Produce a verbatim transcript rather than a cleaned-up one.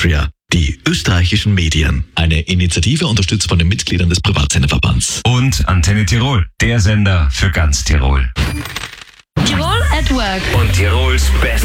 Austria. Die österreichischen Medien. Eine Initiative unterstützt von den Mitgliedern des Privatsenderverbands. Und Antenne Tirol, der Sender für ganz Tirol. Tirol at Work. Und Tirols Best.